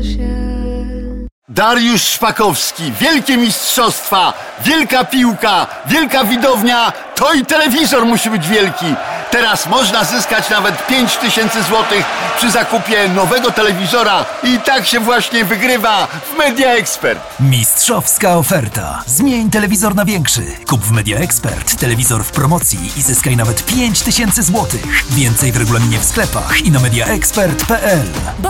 Dariusz Szpakowski, wielkie mistrzostwa, wielka piłka, wielka widownia, to i telewizor musi być wielki. Teraz można zyskać nawet 5000 złotych przy zakupie nowego telewizora i tak się właśnie wygrywa w Media Expert. Mistrzowska oferta. Zmień telewizor na większy. Kup w Media Expert telewizor w promocji i zyskaj nawet 5000 złotych. Więcej w regulaminie w sklepach i na mediaexpert.pl.